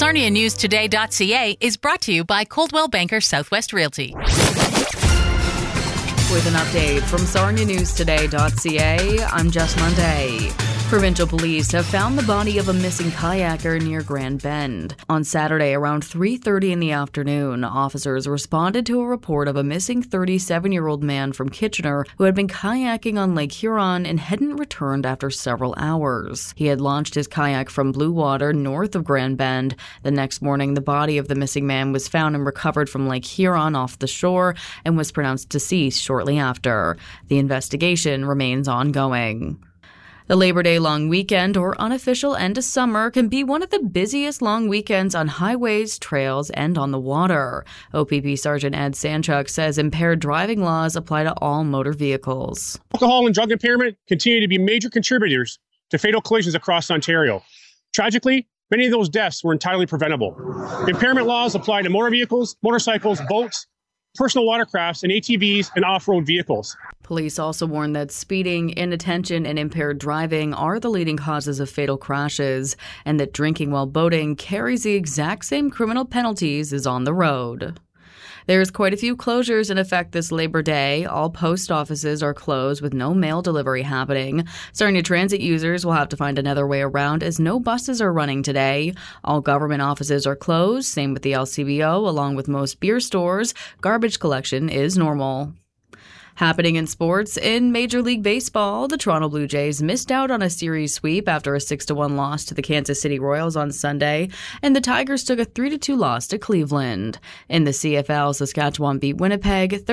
SarniaNewsToday.ca is brought to you by Coldwell Banker Southwest Realty. With an update from SarniaNewsToday.ca, I'm Jess Monday. Provincial police have found the body of a missing kayaker near Grand Bend. On Saturday around 3:30 in the afternoon, officers responded to a report of a missing 37-year-old man from Kitchener who had been kayaking on Lake Huron and hadn't returned after several hours. He had launched his kayak from Blue Water north of Grand Bend. The next morning, the body of the missing man was found and recovered from Lake Huron off the shore and was pronounced deceased shortly after. The investigation remains ongoing. The Labor Day long weekend, or unofficial end of summer, can be one of the busiest long weekends on highways, trails, and on the water. OPP Sergeant Ed Sanchuk says impaired driving laws apply to all motor vehicles. Alcohol and drug impairment continue to be major contributors to fatal collisions across Ontario. Tragically, many of those deaths were entirely preventable. Impairment laws apply to motor vehicles, motorcycles, boats, personal watercrafts, and ATVs and off-road vehicles. Police also warn that speeding, inattention, and impaired driving are the leading causes of fatal crashes, and that drinking while boating carries the exact same criminal penalties as on the road. There's quite a few closures in effect this Labor Day. All post offices are closed with no mail delivery happening. Sarnia Transit users will have to find another way around as no buses are running today. All government offices are closed, same with the LCBO, along with most beer stores. Garbage collection is normal. Happening in sports, in Major League Baseball, the Toronto Blue Jays missed out on a series sweep after a 6-1 loss to the Kansas City Royals on Sunday, and the Tigers took a 3-2 loss to Cleveland. In the CFL, Saskatchewan beat Winnipeg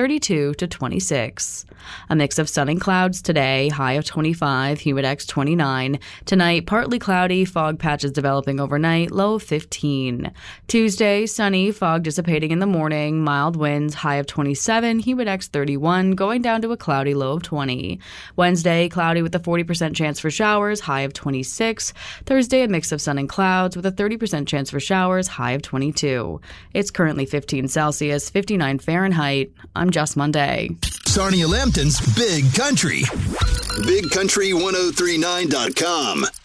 32-26. A mix of sun and clouds today, high of 25, humid X 29. Tonight, partly cloudy, fog patches developing overnight, low of 15. Tuesday, sunny, fog dissipating in the morning, mild winds, high of 27, humid X 31, going down to a cloudy low of 20. Wednesday, cloudy with a 40% chance for showers, high of 26. Thursday, a mix of sun and clouds with a 30% chance for showers, high of 22. It's currently 15 Celsius, 59 Fahrenheit. I'm Jess Monday. Sarnia Lambton's Big Country. BigCountry1039.com.